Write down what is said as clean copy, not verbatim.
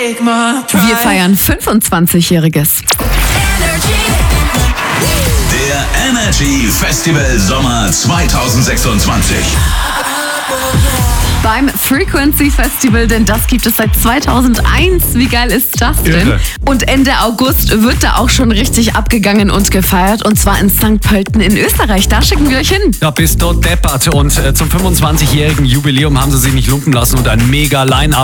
Wir feiern 25-Jähriges. Der Energy Festival Sommer 2026. Beim Frequency Festival, denn das gibt es seit 2001. Wie geil ist das denn? Irre. Und Ende August wird da auch schon richtig abgegangen und gefeiert. Und zwar in St. Pölten in Österreich. Da schicken wir euch hin. Ja, bist du deppert. Und zum 25-jährigen Jubiläum haben sie sich nicht lumpen lassen und ein mega Line-Up